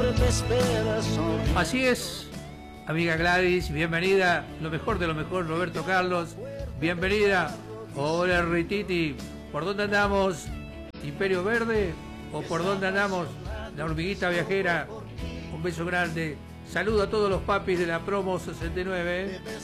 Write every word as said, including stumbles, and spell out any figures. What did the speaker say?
siempre te espera sonriendo. Así es, amiga Gladys, bienvenida, lo mejor de lo mejor, Roberto Carlos, bienvenida. Hola Rititi, ¿por dónde andamos? ¿Imperio Verde? ¿O por dónde andamos? La hormiguita viajera, un beso grande. Saludo a todos los papis de la promo sesenta y nueve.